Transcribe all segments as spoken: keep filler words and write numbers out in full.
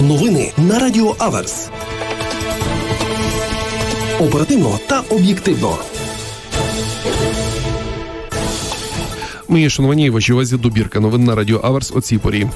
Новини на Радіо Аверс. Оперативно та об'єктивно. Мої шановані, вашій увазі добірка новин на Радіо Аверс о цій порі.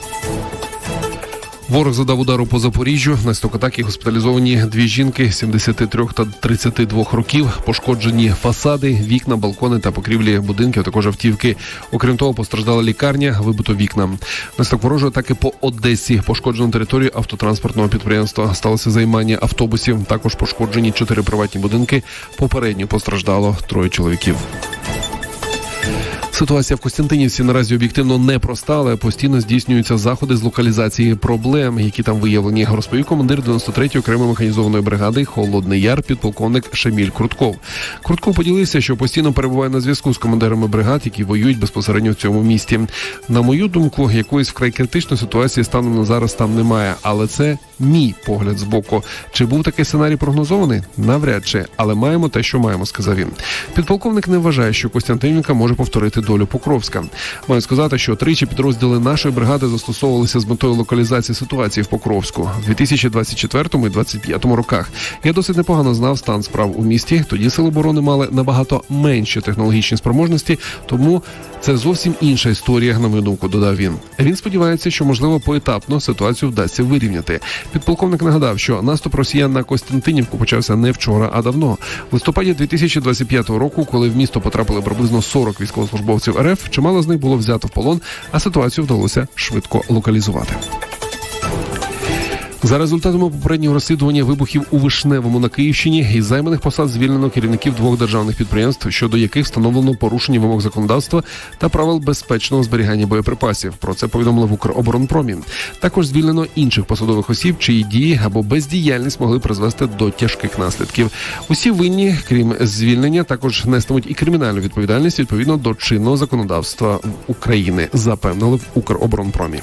Ворог задав удару по Запоріжжю. Внаслідок атаки госпіталізовані дві жінки сімдесят три та тридцять два років. Пошкоджені фасади, вікна, балкони та покрівлі будинків, також автівки. Окрім того, постраждала лікарня, вибито вікна. Внаслідок ворожої атаки по Одесі пошкоджено територію автотранспортного підприємства. Сталося займання автобусів. Також пошкоджені чотири приватні будинки. Попередньо постраждало троє чоловіків. Ситуація в Костянтинівці наразі об'єктивно непроста, але постійно здійснюються заходи з локалізації проблем, які там виявлені, розповів командир дев'яносто третьої окремої механізованої бригади «Холодний Яр» підполковник Шаміль Крутков. Крутков поділився, що постійно перебуває на зв'язку з командирами бригад, які воюють безпосередньо в цьому місті. На мою думку, якоїсь вкрай критичної ситуації станом на зараз там немає, але це мій погляд збоку. Чи був такий сценарій прогнозований? Навряд чи, але маємо те, що маємо, сказав він. Підполковник не вважає, що Костянтинівка може повторити долю Покровська. Маю сказати, що тричі підрозділи нашої бригади застосовувалися з метою локалізації ситуації в Покровську в дві тисячі двадцять четвертому і двадцять п'ятому роках. Я досить непогано знав стан справ у місті. Тоді сили оборони мали набагато менші технологічні спроможності, тому це зовсім інша історія, на мою думку, додав він. Він сподівається, що, можливо, поетапно ситуацію вдасться вирівняти. Підполковник нагадав, що наступ росіян на Костянтинівку почався не вчора, а давно. В листопаді дві тисячі двадцять п'ятого року, коли в місто потрапили приблизно сорок військовослужбовців РФ, чимало з них було взято в полон, а ситуацію вдалося швидко локалізувати. За результатами попереднього розслідування вибухів у Вишневому на Київщині із займаних посад звільнено керівників двох державних підприємств, щодо яких встановлено порушення вимог законодавства та правил безпечного зберігання боєприпасів. Про це повідомили в Укроборонпромі. Також звільнено інших посадових осіб, чиї дії або бездіяльність могли призвести до тяжких наслідків. Усі винні, крім звільнення, також нестимуть і кримінальну відповідальність відповідно до чинного законодавства України, запевнили в Укроборонпромі.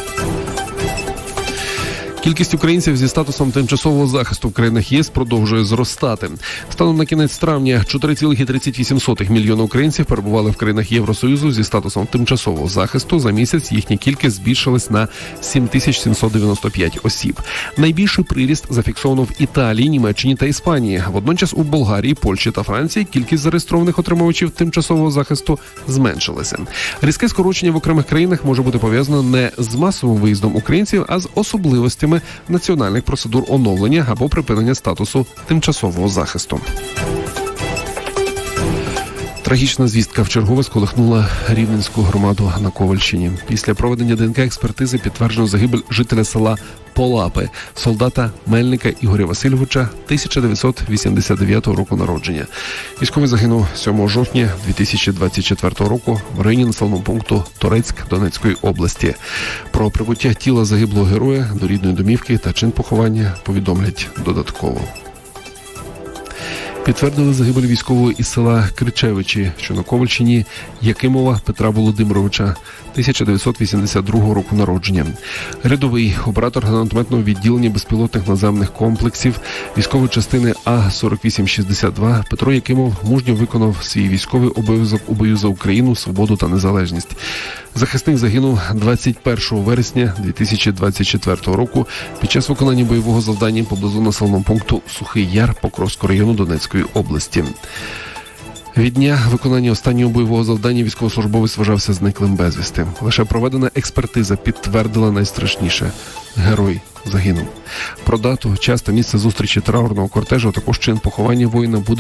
Кількість українців зі статусом тимчасового захисту в країнах ЄС продовжує зростати. Станом на кінець травня чотири цілих тридцять вісім сотих мільйона українців перебували в країнах Євросоюзу зі статусом тимчасового захисту. За місяць їхня кількість збільшилась на сім тисяч сімсот дев'яносто п'ять осіб. Найбільший приріст зафіксовано в Італії, Німеччині та Іспанії. Водночас у Болгарії, Польщі та Франції кількість зареєстрованих отримувачів тимчасового захисту зменшилася. Різке скорочення в окремих країнах може бути пов'язано не з масовим виїздом українців, а з особливостями національних процедур оновлення або припинення статусу тимчасового захисту. Трагічна звістка вчергове сколихнула Рівненську громаду на Ковальщині. Після проведення ДНК-експертизи підтверджено загибель жителя села Полапи, солдата Мельника Ігоря Васильовича, тисяча дев'ятсот вісімдесят дев'ятого року народження. Військовий загинув сьомого жовтня дві тисячі двадцять четвертого року в районі населеного пункту Торецьк Донецької області. Про прибуття тіла загиблого героя до рідної домівки та чин поховання повідомлять додатково. Підтвердили загибель військового із села Кричевичі, що на Ковальщині, Якимова Петра Володимировича, тисяча дев'ятсот вісімдесят другого року народження. Рядовий, оператор гранатометного відділення безпілотних наземних комплексів військової частини А сорок вісім шістдесят два Петро Якимов мужньо виконав свій військовий обов'язок у бою за Україну, свободу та незалежність. Захисник загинув двадцять першого вересня дві тисячі двадцять четвертого року під час виконання бойового завдання поблизу населеного пункту Сухий Яр Покровського району Донецької області. Від дня виконання останнього бойового завдання військовослужбовець вважався зниклим безвісти. Лише проведена експертиза підтвердила найстрашніше – герой загинув. Про дату, час та місце зустрічі траурного кортежу, а також чин поховання воїна буде